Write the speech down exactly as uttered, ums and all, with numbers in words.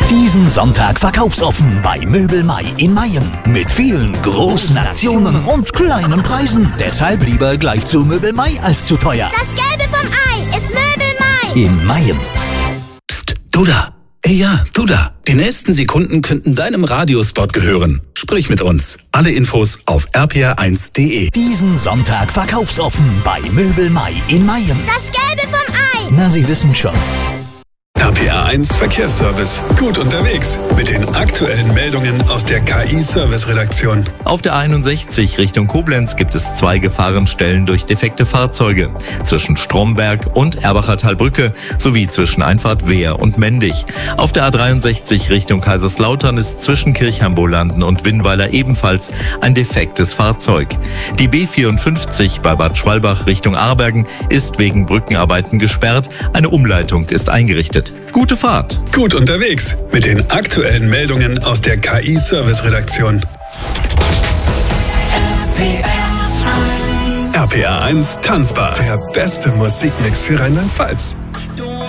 Diesen Sonntag verkaufsoffen bei Möbel Mai in Mayen. Mit vielen großen Aktionen und kleinen Preisen. Deshalb lieber gleich zu Möbel Mai als zu teuer. Das Gelbe vom Ei ist Möbel Mai. In Mayen. Psst, du da. Ey, ja, du da. Die nächsten Sekunden könnten deinem Radiospot gehören. Sprich mit uns. Alle Infos auf r p r eins punkt d e. Diesen Sonntag verkaufsoffen bei Möbel Mai in Mayen. Das Gelbe vom Ei. Na, Sie wissen schon. R P R eins Verkehrsservice. Gut unterwegs mit den aktuellen Meldungen aus der K I-Service-Redaktion. Auf der einundsechzig Richtung Koblenz gibt es zwei Gefahrenstellen durch defekte Fahrzeuge. Zwischen Stromberg und Erbacher Talbrücke sowie zwischen Einfahrt Wehr und Mendig. Auf der A dreiundsechzig Richtung Kaiserslautern ist zwischen Kirchheimbolanden und Winnweiler ebenfalls ein defektes Fahrzeug. Die B vierundfünfzig bei Bad Schwalbach Richtung Arbergen ist wegen Brückenarbeiten gesperrt. Eine Umleitung ist eingerichtet. Gute Fahrt! Gut unterwegs mit den aktuellen Meldungen aus der K I-Service-Redaktion. R P R eins Tanzbar. Der beste Musikmix für Rheinland-Pfalz.